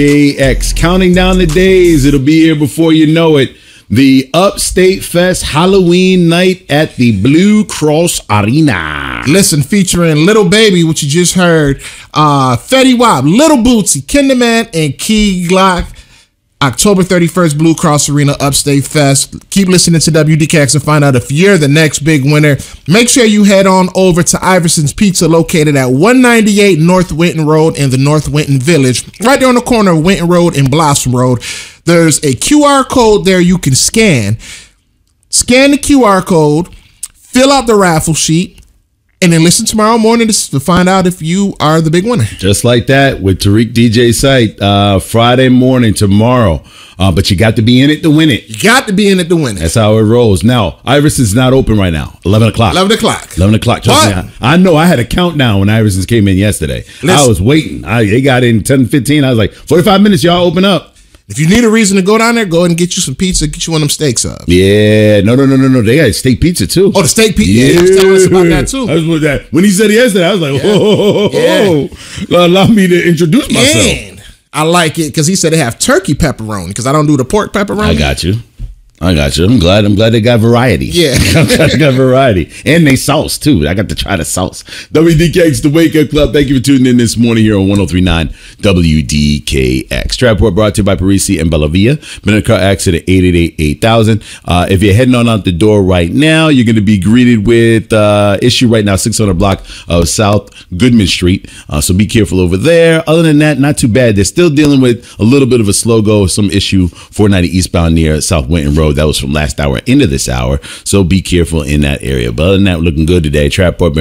AX, counting down the days. It'll be here before you know it. The Upstate Fest Halloween night at the Blue Cross Arena. Listen, featuring Little Baby, which you just heard, Fetty Wap, Little Bootsy, Kinderman, and Key Glock. October 31st, Blue Cross Arena, Upstate Fest. Keep listening to WDKX and find out if you're the next big winner. Make sure you head on over to Iverson's Pizza, located at 198 North Winton Road in the North Winton Village, right there on the corner of Winton Road and Blossom Road. There's a QR code there you can scan. Scan the QR code, fill out the raffle sheet, and then listen tomorrow morning to find out if you are the big winner. Just like that with Tariq DJ Site, Friday morning tomorrow. But you got to be in it to win it. You got to be in it to win it. That's how it rolls. Now, Iverson's not open right now. 11 o'clock. 11 o'clock. 11 o'clock. Trust me, I know. I had a countdown when Iverson's came in yesterday. I was waiting. They got in 10:15. I was like, 45 minutes, y'all open up. If you need a reason to go down there, go ahead and get you some pizza, get you one of them steak subs. Yeah, no. They got steak pizza too. Oh, the steak pizza. Yeah, he was telling us about that too. I was with that. When he said it yesterday, I was like, allow me to introduce myself. Man, I like it because he said they have turkey pepperoni because I don't do the pork pepperoni. I got you. I'm glad they got variety. Yeah. I'm glad they got variety. And they sauce, too. I got to try the sauce. WDKX, the Wake Up Club. Thank you for tuning in this morning here on 103.9 WDKX. Stratport brought to you by Parisi and Bellavia. Been in a car accident, 888-8000. If you're heading on out the door right now, you're going to be greeted with issue right now, 600 block of South Goodman Street. So be careful over there. Other than that, not too bad. They're still dealing with a little bit of a slow go, some issue 490 eastbound near South Winton Road. That was from last hour into this hour. So be careful in that area. But other than that, looking good today. Trapport